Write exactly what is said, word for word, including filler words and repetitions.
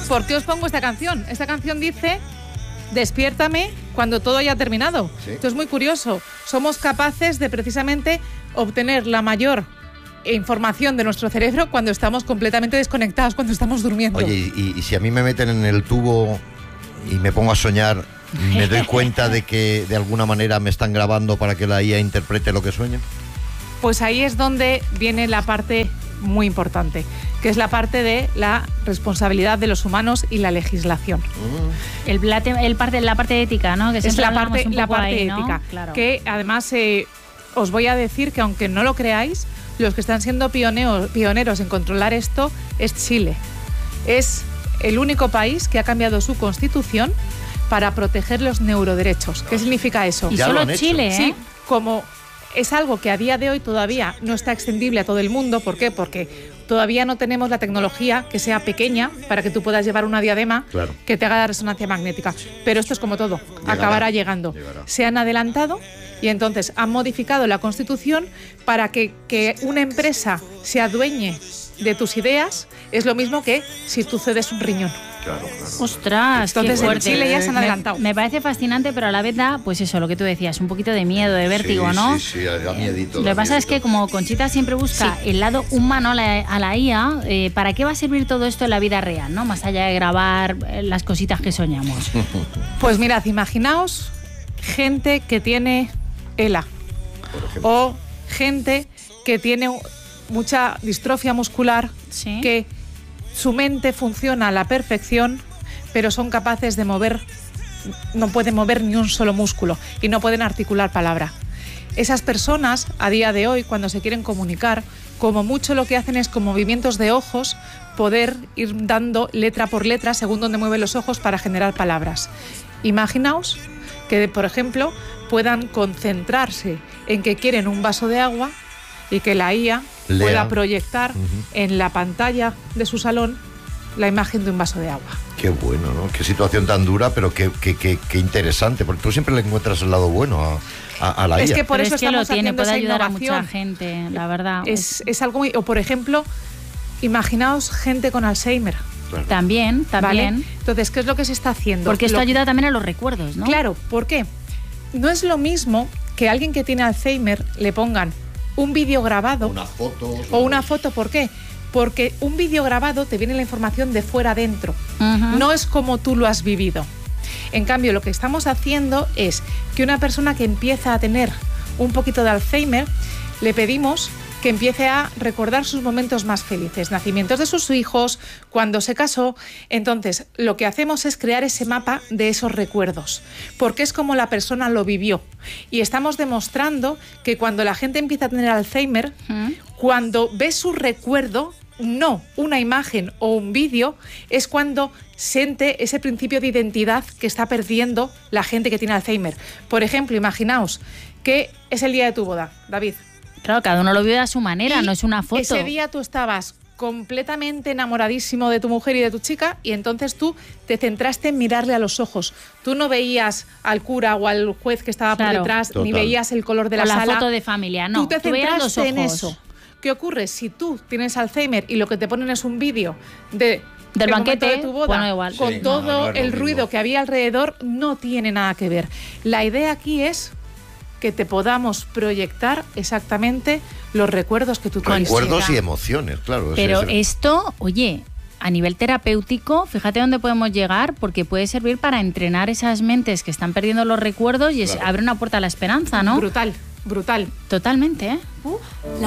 ¿Por qué os pongo esta canción? Esta canción dice, despiértame cuando todo haya terminado. ¿Sí? Esto es muy curioso. Somos capaces de precisamente obtener la mayor información de nuestro cerebro cuando estamos completamente desconectados, cuando estamos durmiendo. Oye, y, y si a mí me meten en el tubo y me pongo a soñar, ¿me doy cuenta de que de alguna manera me están grabando para que la I A interprete lo que sueño? Pues ahí es donde viene la parte muy importante, que es la parte de la responsabilidad de los humanos y la legislación. Mm. El, plate, el parte, la parte ética, ¿no? Que es la parte, un la poco parte ahí, ¿no? ética, claro. Que además eh, os voy a decir que aunque no lo creáis, los que están siendo pioneros, pioneros en controlar esto es Chile. Es el único país que ha cambiado su constitución para proteger los neuroderechos. ¿Qué significa eso? Y ya solo Chile, ¿eh? Sí, como es algo que a día de hoy todavía no está extendible a todo el mundo. ¿Por qué? Porque todavía no tenemos la tecnología que sea pequeña para que tú puedas llevar una diadema claro. que te haga la resonancia magnética. Pero esto es como todo, llegará, acabará llegando. Llegará. Se han adelantado y entonces han modificado la Constitución para que, que una empresa se adueñe de tus ideas. Es lo mismo que si tú cedes un riñón. Claro, claro. Ostras, entonces en Chile ya se han adelantado. Me, me parece fascinante, pero a la vez da, pues eso, lo que tú decías, un poquito de miedo, de vértigo, sí, ¿no? Sí, sí, da miedito. Lo que da pasa miedito. es que como Conchita siempre busca sí. el lado humano a la, a la I A, eh, ¿para qué va a servir todo esto en la vida real, no? Más allá de grabar eh, las cositas que soñamos. Pues mirad, imaginaos gente que tiene ELA o gente que tiene mucha distrofia muscular, ¿sí? que su mente funciona a la perfección, pero son capaces de mover, no pueden mover ni un solo músculo y no pueden articular palabra. Esas personas, a día de hoy, cuando se quieren comunicar, como mucho lo que hacen es con movimientos de ojos poder ir dando letra por letra según donde mueven los ojos para generar palabras. Imaginaos que, por ejemplo, puedan concentrarse en que quieren un vaso de agua y que la I A Lea. pueda proyectar uh-huh. en la pantalla de su salón la imagen de un vaso de agua. Qué bueno, ¿no? Qué situación tan dura, pero qué, qué, qué, qué interesante, porque tú siempre le encuentras el lado bueno a, a, a la es I A. Que por pero eso es que lo tiene, puede ayudar innovación. a mucha gente, la verdad. Es, es algo muy... O, por ejemplo, imaginaos gente con Alzheimer. Claro. También, también. ¿Vale? Entonces, ¿qué es lo que se está haciendo? Porque esto lo... ayuda también a los recuerdos, ¿no? Claro, ¿por qué? No es lo mismo que a alguien que tiene Alzheimer le pongan un vídeo grabado una foto, o una foto. ¿Por qué? Porque un vídeo grabado te viene la información de fuera adentro. Uh-huh. No es como tú lo has vivido. En cambio, lo que estamos haciendo es que una persona que empieza a tener un poquito de Alzheimer, le pedimos que empiece a recordar sus momentos más felices, nacimientos de sus hijos, cuando se casó. Entonces, lo que hacemos es crear ese mapa de esos recuerdos, porque es como la persona lo vivió. Y estamos demostrando que cuando la gente empieza a tener Alzheimer, ¿Mm? cuando ve su recuerdo, no una imagen o un vídeo, es cuando siente ese principio de identidad que está perdiendo la gente que tiene Alzheimer. Por ejemplo, imaginaos que es el día de tu boda, David. Claro, cada uno lo vive a su manera, y no es una foto. Ese día tú estabas completamente enamoradísimo de tu mujer y de tu chica y entonces tú te centraste en mirarle a los ojos. Tú no veías al cura o al juez que estaba claro, por detrás, total. ni veías el color de la o la sala. foto de familia, no. Tú te tú veías los centraste ojos. en eso. ¿Qué ocurre? Si tú tienes Alzheimer y lo que te ponen es un vídeo de... del banquete de tu boda, bueno, igual. con sí, todo no, no es el lo ruido mismo. que había alrededor, no tiene nada que ver. La idea aquí es que te podamos proyectar exactamente los recuerdos que tú tienes. Recuerdos y emociones, claro. Pero es, es, esto, oye, a nivel terapéutico, fíjate dónde podemos llegar, porque puede servir para entrenar esas mentes que están perdiendo los recuerdos y es, claro. abre una puerta a la esperanza, ¿no? Brutal, brutal. Totalmente, ¿eh? Uh, la